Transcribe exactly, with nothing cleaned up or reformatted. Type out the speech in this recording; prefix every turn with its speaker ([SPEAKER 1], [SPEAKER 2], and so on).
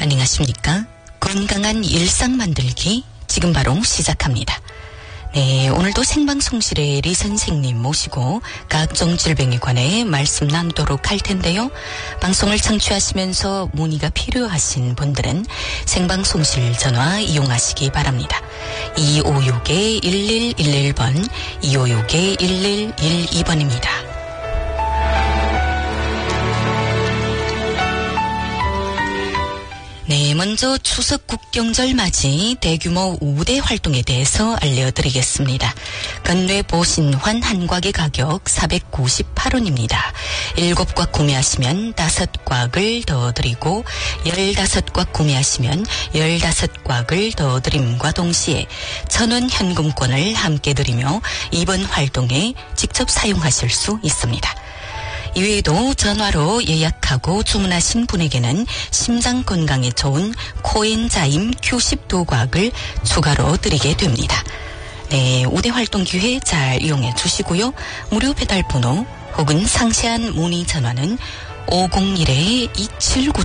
[SPEAKER 1] 안녕하십니까? 건강한 일상 만들기 지금 바로 시작합니다. 네, 오늘도 생방송실에 리 선생님 모시고 각종 질병에 관해 말씀 나누도록 할 텐데요. 방송을 청취하시면서 문의가 필요하신 분들은 생방송실 전화 이용하시기 바랍니다. 이오육 일일일일 번, 이오육 일일일이 번입니다. 네, 먼저 추석 국경절 맞이 대규모 우대 활동에 대해서 알려드리겠습니다. 건뇌 보신환 한 곽의 가격 사백구십팔 원입니다. 일곱 곽 구매하시면 다섯 곽을 더 드리고 열다섯 곽 구매하시면 열다섯 곽을 더 드림과 동시에 천 원 현금권을 함께 드리며 이번 활동에 직접 사용하실 수 있습니다. 이외에도 전화로 예약하고 주문하신 분에게는 심장 건강에 좋은 코엔자임 큐 십이 곽을 추가로 드리게 됩니다. 네, 우대 활동 기회 잘 이용해 주시고요. 무료 배달 번호 혹은 상세한 문의 전화는 오공일 이칠구